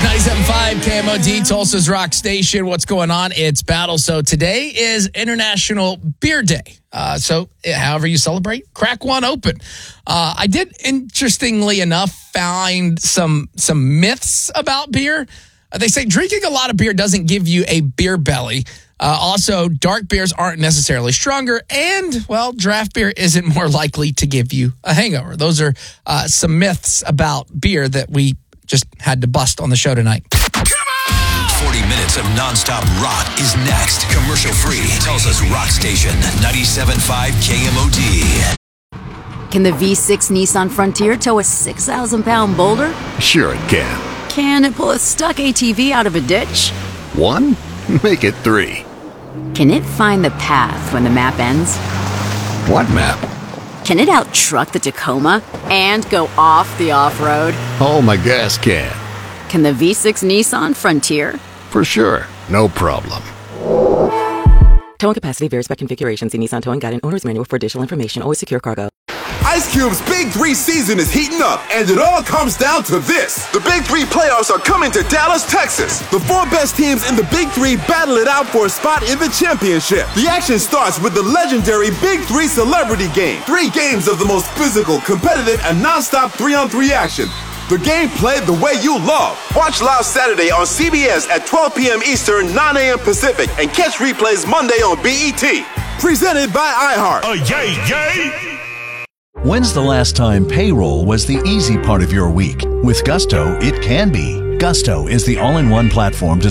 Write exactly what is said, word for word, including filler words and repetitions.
ninety-seven point five K M O D, Tulsa's Rock Station. What's going on? It's Battle. So today is International Beer Day. Uh, so however you celebrate, crack one open. Uh, I did, interestingly enough, find some some myths about beer. Uh, they say drinking a lot of beer doesn't give you a beer belly. Uh, also, dark beers aren't necessarily stronger. And, well, draft beer isn't more likely to give you a hangover. Those are uh, some myths about beer that we just had to bust on the show tonight. forty minutes of nonstop rock is next. Commercial free. Tulsa's Rock Station, ninety-seven point five K M O D. Can the V six Nissan Frontier tow a six thousand pound boulder? Sure it can. Can it pull a stuck A T V out of a ditch? One? Make it three. Can it find the path when the map ends? What map? Can it out-truck the Tacoma and go off the off-road? Oh, my gas can. Can the V six Nissan Frontier? For sure. No problem. Towing capacity varies by configuration. See Nissan Towing Guide and Owner's Manual for additional information. Always secure cargo. Ice Cube's Big Three season is heating up, and it all comes down to this. The Big Three playoffs are coming to Dallas, Texas. The four best teams in the Big Three battle it out for a spot in the championship. The action starts with the legendary Big Three Celebrity Game. Three games of the most physical, competitive, and nonstop three-on-three action. The game played the way you love. Watch live Saturday on C B S at twelve p.m. Eastern, nine a.m. Pacific, and catch replays Monday on B E T. Presented by iHeart. Oh, yay, yay! When's the last time payroll was the easy part of your week? With Gusto, it can be. Gusto is the all-in-one platform to